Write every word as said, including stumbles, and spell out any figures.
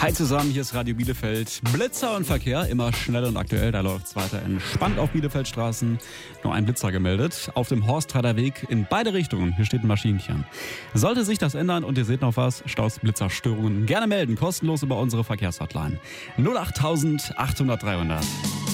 Hi zusammen, hier ist Radio Bielefeld. Blitzer und Verkehr, immer schnell und aktuell. Da läuft es weiter entspannt auf Bielefeldstraßen. Nur ein Blitzer gemeldet. Auf dem Horstrader Weg in beide Richtungen. Hier steht ein Maschinchen. Sollte sich das ändern und ihr seht noch was, Staus, Blitzerstörungen, gerne melden. Kostenlos über unsere Verkehrshotline. null acht achthundert dreihundert.